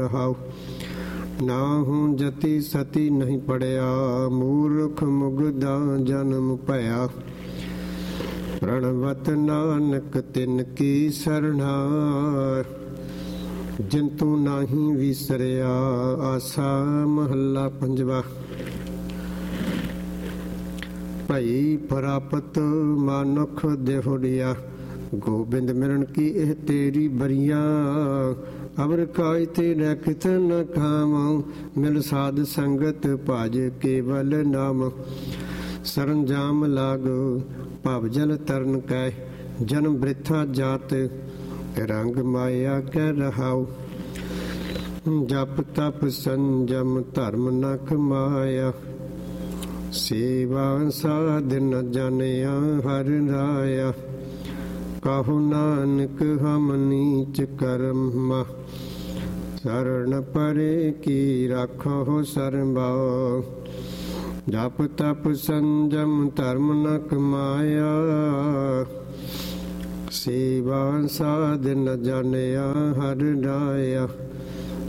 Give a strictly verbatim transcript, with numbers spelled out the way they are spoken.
ਰਹਾਉ। ਨਾਹੂ ਜਤੀ ਸਤੀ ਨਹੀਂ ਪੜਿਆ, ਮੂਰਖ ਮੁਗਦਾ ਜਨਮ ਭਇਆ। ਪ੍ਰਣਵਤ ਨਾਨਕ ਤਿਨ ਕੀ ਸਰਣਾ, ਜਿਨ ਤੂੰ ਨਾਹੀਂ ਵਿਸਰਿਆ। ਆਸਾ ਮਹੱਲਾ ਪੰਜਵਾ। ਭਈ ਪ੍ਰਾਪਤ ਮਾਨੁਖ ਦੇਹੁੜਿਆ, ਗੋਬਿੰਦ ਮਿਲਣ ਕੀ ਇਹ ਤੇਰੀ ਬਰੀਆ। ਅਵਰ ਕਾਇ ਤੇ ਰਖਤ ਨ ਖਾਮ, ਮਿਲ ਸਾਧ ਸੰਗਤ ਭਜ ਕੇਵਲ ਨਾਮ। ਸਰੰਜਾਮ ਲਾਗ ਭਵ ਜਲ ਤਰਨ ਕੈ, ਜਨਮ ਬ੍ਰਿਥਾ ਜਾਤ ਰੰਗ ਮਾਇਆ ਕਹਿ ਰਹਾਉ। ਜਪ ਤਪ ਸੰਜਮ ਧਰਮ ਨ ਕਮਾਇਆ, ਸੇਵਾ ਸਾਧ ਨ ਜਾਣਿਆ ਹਰਿ ਰਾਇਆ। ਕਹੋ ਨਾਨਕ ਹਮ ਨੀਚ ਕਰਮਾ, ਸਰਣ ਪਰੇ ਕੀ ਰਾਖੋ ਸਰੰਭਾਉ। ਜਪ ਤਪ ਸੰਜਮ ਧਰਮ ਨ ਕਮਾਇਆ, ਸੇਵਾ ਸਾਧ ਨ ਜਾਣਿਆ ਹਰਿ ਰਾਇਆ।